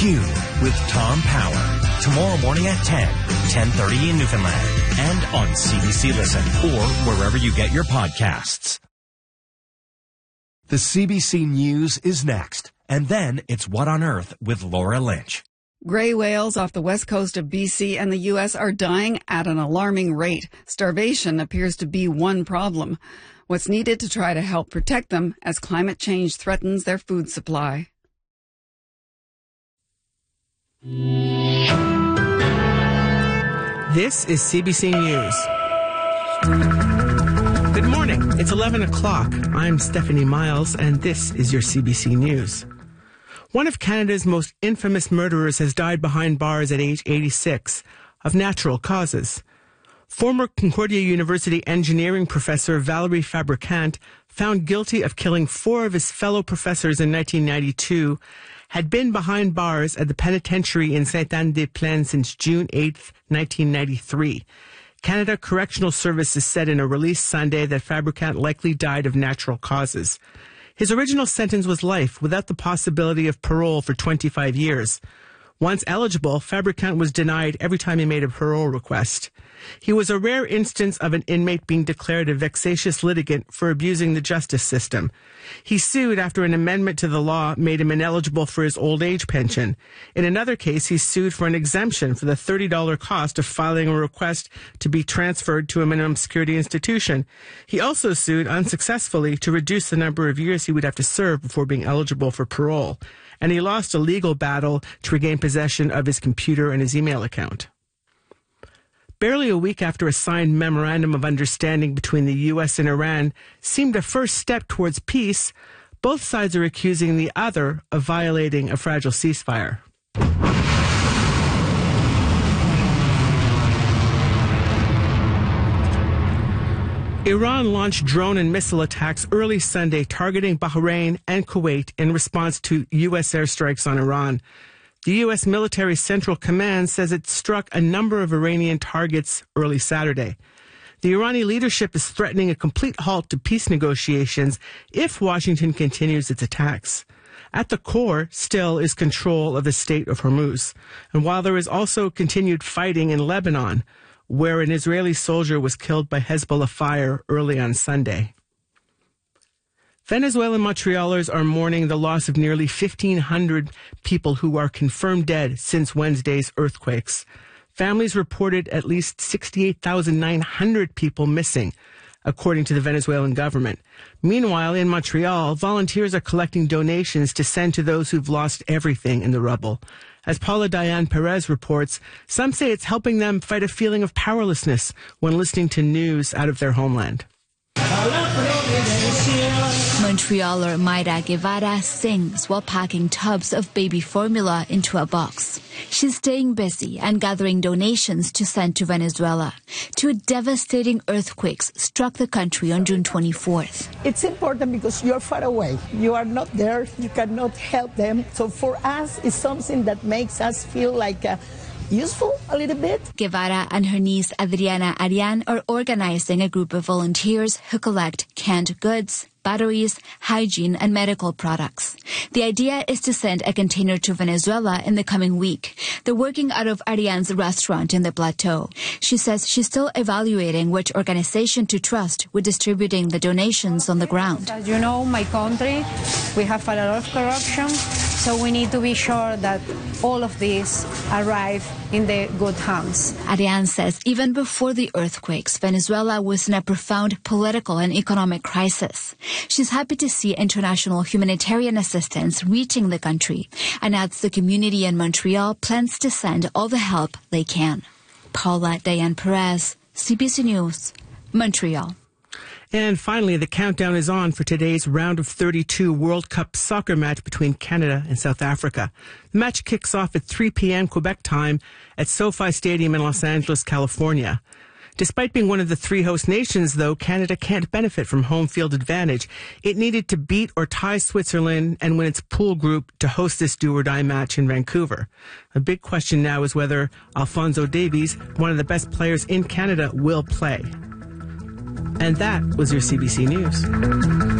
Q with Tom Power. Tomorrow morning at 10:30 in Newfoundland. And on CBC Listen or wherever you get your podcasts. The CBC News is next. And then it's What on Earth with Laura Lynch. Gray whales off the west coast of BC and the U.S. are dying at an alarming rate. Starvation appears to be one problem. What's needed to try to help protect them as climate change threatens their food supply? This is CBC News. Good morning. It's 11 o'clock. I'm Stephanie Miles, and this is your CBC News. One of Canada's most infamous murderers has died behind bars at age 86 of natural causes. Former Concordia University engineering professor Valerie Fabricant, found guilty of killing 4 of his fellow professors in 1992, had been behind bars at the penitentiary in Sainte-Anne-des-Plaines since June 8, 1993. Canada Correctional Services said in a release Sunday that Fabricant likely died of natural causes. His original sentence was life without the possibility of parole for 25 years. Once eligible, Fabricant was denied every time he made a parole request. He was a rare instance of an inmate being declared a vexatious litigant for abusing the justice system. He sued after an amendment to the law made him ineligible for his old age pension. In another case, he sued for an exemption for the $30 cost of filing a request to be transferred to a minimum security institution. He also sued unsuccessfully to reduce the number of years he would have to serve before being eligible for parole. And he lost a legal battle to regain possession of his computer and his email account. Barely a week after a signed memorandum of understanding between the U.S. and Iran seemed a first step towards peace, both sides are accusing the other of violating a fragile ceasefire. Iran launched drone and missile attacks early Sunday targeting Bahrain and Kuwait in response to U.S. airstrikes on Iran. The U.S. Military Central Command says it struck a number of Iranian targets early Saturday. The Iranian leadership is threatening a complete halt to peace negotiations if Washington continues its attacks. At the core, still, is control of the Strait of Hormuz. And while there is also continued fighting in Lebanon, where an Israeli soldier was killed by Hezbollah fire early on Sunday. Venezuelan Montrealers are mourning the loss of nearly 1,500 people who are confirmed dead since Wednesday's earthquakes. Families reported at least 68,900 people missing, according to the Venezuelan government. Meanwhile, in Montreal, volunteers are collecting donations to send to those who've lost everything in the rubble. As Paula Diane Perez reports, some say it's helping them fight a feeling of powerlessness when listening to news out of their homeland. Montrealer Mayra Guevara sings while packing tubs of baby formula into a box. She's staying busy and gathering donations to send to Venezuela. Two devastating earthquakes struck the country on June 24th. It's important because you're far away. You are not there. You cannot help them. So for us, it's something that makes us feel like useful a little bit. Guevara and her niece Adriana Arian are organizing a group of volunteers who collect canned goods, batteries, hygiene, and medical products. The idea is to send a container to Venezuela in the coming week. They're working out of Arian's restaurant in the plateau. She says she's still evaluating which organization to trust with distributing the donations on the ground. As you know, my country, we have a lot of corruption, so we need to be sure that all of these arrive in the good hands. Arian says even before the earthquakes, Venezuela was in a profound political and economic crisis. She's happy to see international humanitarian assistance reaching the country and adds the community in Montreal plans to send all the help they can. Paula Diane Perez, CBC News, Montreal. And finally, the countdown is on for today's round of 32 World Cup soccer match between Canada and South Africa. The match kicks off at 3 p.m. Quebec time at SoFi Stadium in Los Angeles, California. Despite being one of the 3 host nations, though, Canada can't benefit from home field advantage. It needed to beat or tie Switzerland and win its pool group to host this do-or-die match in Vancouver. A big question now is whether Alphonso Davies, one of the best players in Canada, will play. And that was your CBC News.